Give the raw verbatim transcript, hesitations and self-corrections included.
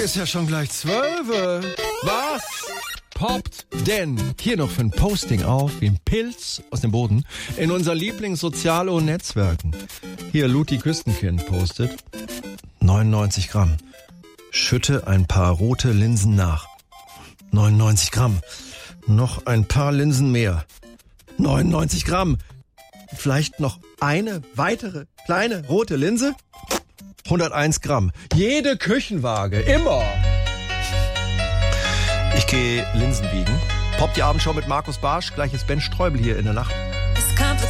ist ja schon gleich zwölf. Was poppt denn hier noch für ein Posting auf, wie ein Pilz aus dem Boden, in unser Lieblingssozialo Netzwerken? Hier, Luti Küstenkind postet neunundneunzig Gramm. Schütte ein paar rote Linsen nach. neunundneunzig Gramm. Noch ein paar Linsen mehr. neunundneunzig Gramm. Vielleicht noch eine weitere kleine rote Linse? hunderteins Gramm. Jede Küchenwaage. Immer. Ich gehe Linsen wiegen. Poppt die Abendshow mit Markus Barsch. Gleich ist Ben Streubel hier in der Nacht.